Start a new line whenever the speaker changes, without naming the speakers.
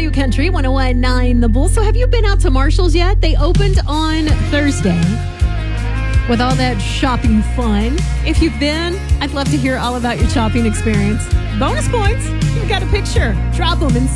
New Country 101.9 The Bull. So have you been out to Marshall's yet? They opened on Thursday with all that shopping fun. If you've been, I'd love to hear all about your shopping experience. Bonus points. You've got a picture. Drop them in